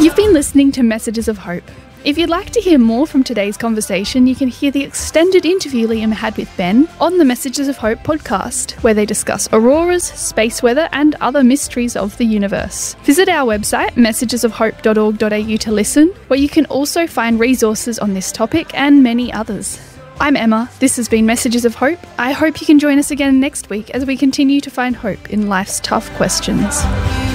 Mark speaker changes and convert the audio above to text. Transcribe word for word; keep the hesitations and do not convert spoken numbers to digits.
Speaker 1: You've been listening to Messages of Hope. If you'd like to hear more from today's conversation, you can hear the extended interview Liam had with Ben on the Messages of Hope podcast, where they discuss auroras, space weather and other mysteries of the universe. Visit our website, messages of hope dot org dot a u, to listen, where you can also find resources on this topic and many others. I'm Emma. This has been Messages of Hope. I hope you can join us again next week as we continue to find hope in life's tough questions.